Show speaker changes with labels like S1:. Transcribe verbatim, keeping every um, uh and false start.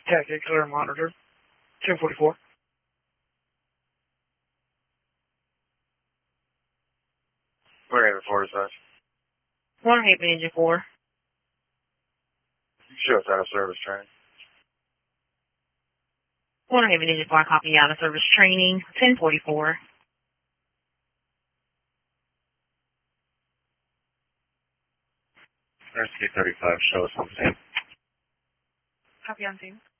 S1: Tech eight clear monitor. ten forty-four.
S2: We're in Florida, sir.
S3: one eight Engine four.
S2: Show us out of service training.
S3: one eight Engine four, copy out of service training. ten forty-four.
S2: R C thirty-five, show us something.
S3: Copy on scene.